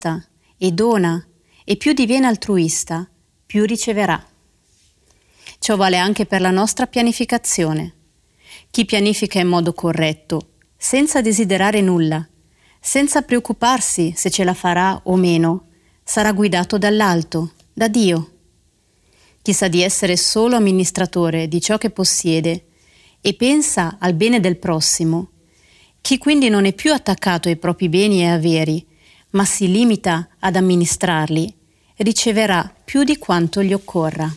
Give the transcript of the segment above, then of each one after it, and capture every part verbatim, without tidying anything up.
e dona, e più diviene altruista, più riceverà. Ciò vale anche per la nostra pianificazione. Chi pianifica in modo corretto, senza desiderare nulla, senza preoccuparsi se ce la farà o meno, sarà guidato dall'alto, da Dio. Chi sa di essere solo amministratore di ciò che possiede e pensa al bene del prossimo, chi quindi non è più attaccato ai propri beni e averi, ma si limita ad amministrarli, riceverà più di quanto gli occorra.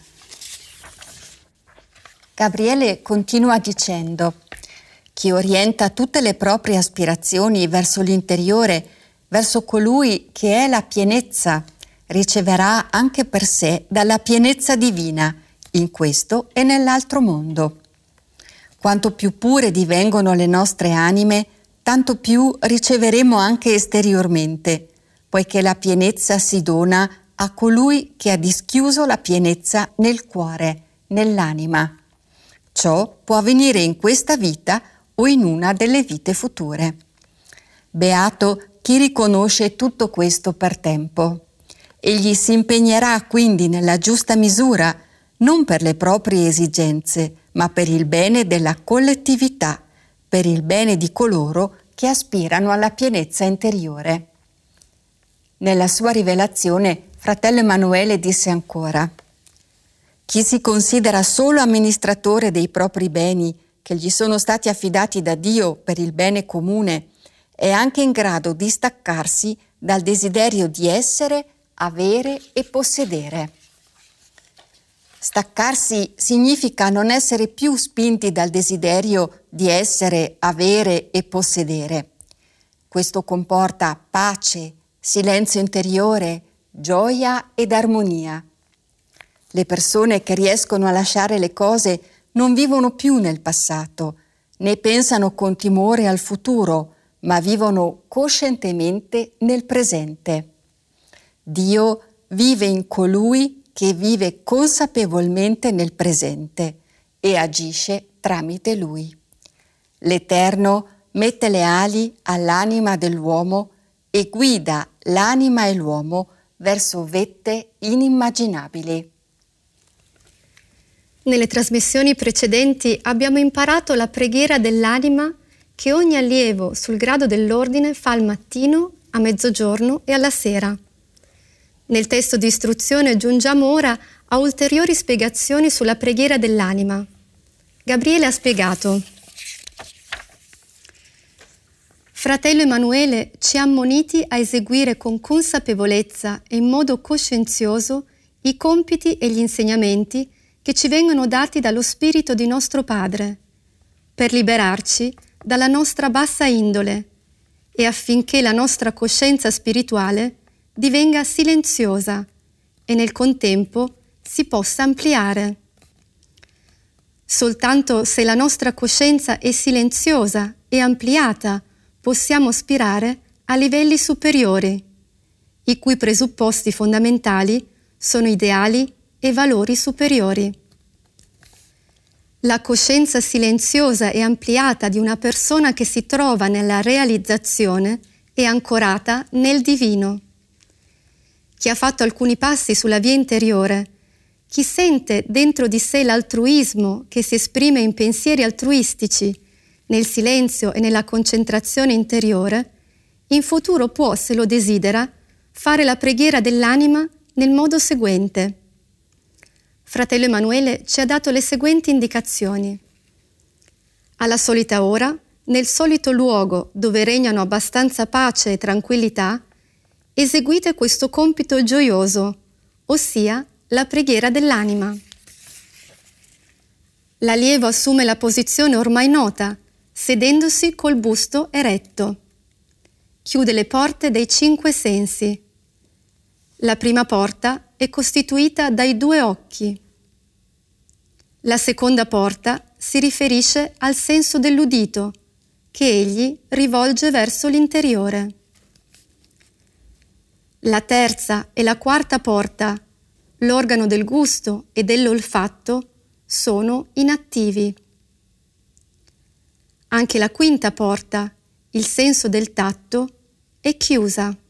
Gabriele continua dicendo: chi orienta tutte le proprie aspirazioni verso l'interiore, verso colui che è la pienezza, riceverà anche per sé dalla pienezza divina, in questo e nell'altro mondo. Quanto più pure divengono le nostre anime, tanto più riceveremo anche esteriormente, poiché la pienezza si dona a colui che ha dischiuso la pienezza nel cuore, nell'anima. Ciò può avvenire in questa vita o in una delle vite future. Beato chi riconosce tutto questo per tempo. Egli si impegnerà quindi nella giusta misura, non per le proprie esigenze, ma per il bene della collettività, per il bene di coloro che aspirano alla pienezza interiore. Nella sua rivelazione, fratello Emanuele disse ancora: chi si considera solo amministratore dei propri beni che gli sono stati affidati da Dio per il bene comune è anche in grado di staccarsi dal desiderio di essere, avere e possedere. Staccarsi significa non essere più spinti dal desiderio di essere, avere e possedere. Questo comporta pace, silenzio interiore, gioia ed armonia. Le persone che riescono a lasciare le cose non vivono più nel passato, né pensano con timore al futuro, ma vivono coscientemente nel presente. Dio vive in colui che vive consapevolmente nel presente e agisce tramite lui. L'Eterno mette le ali all'anima dell'uomo e guida l'anima e l'uomo verso vette inimmaginabili. Nelle trasmissioni precedenti abbiamo imparato la preghiera dell'anima che ogni allievo sul grado dell'ordine fa al mattino, a mezzogiorno e alla sera. Nel testo di istruzione giungiamo ora a ulteriori spiegazioni sulla preghiera dell'anima. Gabriele ha spiegato: Fratello Emanuele ci ha ammoniti a eseguire con consapevolezza e in modo coscienzioso i compiti e gli insegnamenti che ci vengono dati dallo Spirito di nostro Padre, per liberarci dalla nostra bassa indole e affinché la nostra coscienza spirituale divenga silenziosa e nel contempo si possa ampliare. Soltanto se la nostra coscienza è silenziosa e ampliata possiamo aspirare a livelli superiori, i cui presupposti fondamentali sono ideali e valori superiori. La coscienza silenziosa e ampliata di una persona che si trova nella realizzazione è ancorata nel divino. Chi ha fatto alcuni passi sulla via interiore, chi sente dentro di sé l'altruismo che si esprime in pensieri altruistici, nel silenzio e nella concentrazione interiore, in futuro può, se lo desidera, fare la preghiera dell'anima nel modo seguente. Fratello Emanuele ci ha dato le seguenti indicazioni. Alla solita ora, nel solito luogo dove regnano abbastanza pace e tranquillità, eseguite questo compito gioioso, ossia la preghiera dell'anima. L'allievo assume la posizione ormai nota, sedendosi col busto eretto. Chiude le porte dei cinque sensi. La prima porta è costituita dai due occhi. La seconda porta si riferisce al senso dell'udito, che egli rivolge verso l'interiore. La terza e la quarta porta, l'organo del gusto e dell'olfatto, sono inattivi. Anche la quinta porta, il senso del tatto, è chiusa.